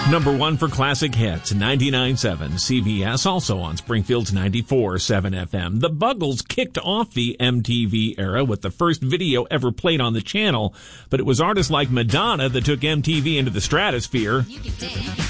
Number 1 for classic hits, 99.7 CBS, also on Springfield's 94.7 FM. The Buggles kicked off the MTV era with the first video ever played on the channel, but it was artists like Madonna that took MTV into the stratosphere.